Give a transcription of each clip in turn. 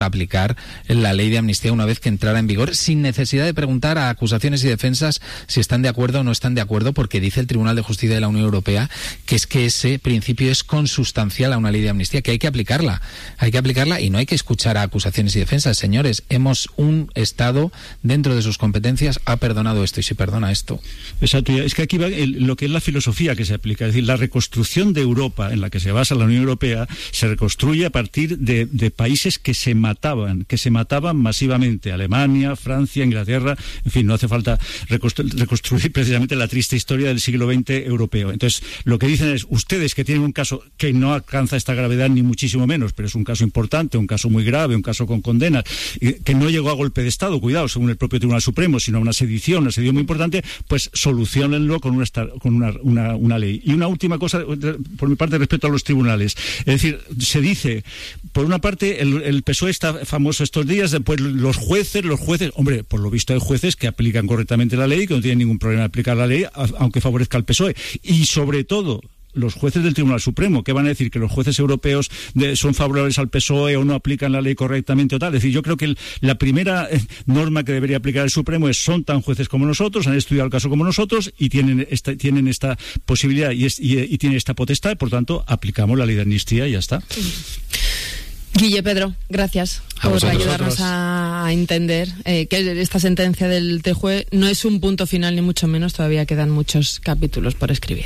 aplicar la ley de amnistía una vez que entrara en vigor, sin necesidad de preguntar a acusaciones y defensas si están de acuerdo o no están de acuerdo, porque dice el Tribunal de Justicia de la Unión Europea que es que ese principio es consustancial a una ley de amnistía, que hay que aplicarla y no hay que escuchar a acusaciones y defensas. Señores, un Estado dentro de sus competencias ha perdonado esto, y si perdona esto. Exacto, es que aquí va lo que es la filosofía que se aplica, es decir, la reconstrucción de Europa en la que se basa la Unión Europea se reconstruye a partir de países que se mataban masivamente: Alemania, Francia, Inglaterra, en fin, no hace falta reconstruir precisamente la triste historia del siglo XX europeo. Entonces, lo que dicen es, ustedes que tienen un caso que no alcanza esta gravedad ni muchísimo menos, pero es un caso importante, un caso muy grave, un caso con condenas, que no llegó a golpe de Estado, cuidado, según el propio Tribunal Supremo, sino a una sedición muy importante, pues soluciónenlo con una ley. Y una última cosa, por mi parte, respecto a los tribunales. Es decir, se dice, por una parte, el PSOE está famoso estos días, después los jueces, hombre, por lo visto hay jueces que aplican correctamente la ley, que no tienen ningún problema en aplicar la ley, aunque favorezca al PSOE. Y sobre todo, los jueces del Tribunal Supremo, ¿qué van a decir? ¿Que los jueces europeos son favorables al PSOE o no aplican la ley correctamente o tal? Es decir, yo creo que la primera norma que debería aplicar el Supremo es: son tan jueces como nosotros, han estudiado el caso como nosotros y tienen esta posibilidad y tienen esta potestad, por tanto, aplicamos la ley de amnistía y ya está. Guille, Pedro, gracias por ayudarnos a entender que esta sentencia del TJUE no es un punto final, ni mucho menos, todavía quedan muchos capítulos por escribir.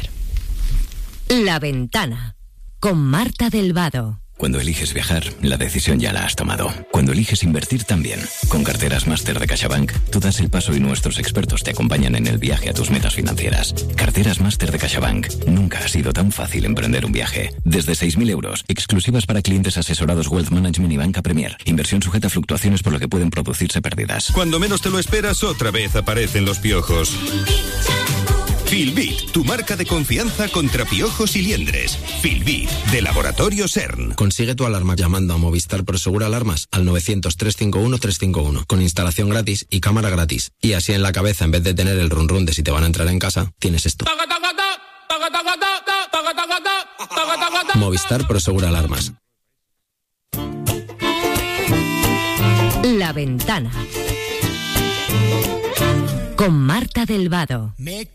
La Ventana, con Marta del Vado. Cuando eliges viajar, la decisión ya la has tomado. Cuando eliges invertir también. Con Carteras Máster de CaixaBank, tú das el paso y nuestros expertos te acompañan en el viaje a tus metas financieras. Carteras Máster de CaixaBank. Nunca ha sido tan fácil emprender un viaje. Desde 6.000 euros, exclusivas para clientes asesorados Wealth Management y Banca Premier. Inversión sujeta a fluctuaciones, por lo que pueden producirse pérdidas. Cuando menos te lo esperas, otra vez aparecen los piojos. Filbit, tu marca de confianza contra piojos y liendres. Filbit, de Laboratorio CERN. Consigue tu alarma llamando a Movistar Prosegur Alarmas al 900-351-351, con instalación gratis y cámara gratis. Y así en la cabeza, en vez de tener el run run de si te van a entrar en casa, tienes esto. Movistar Prosegur Alarmas. La Ventana, con Marta del Vado.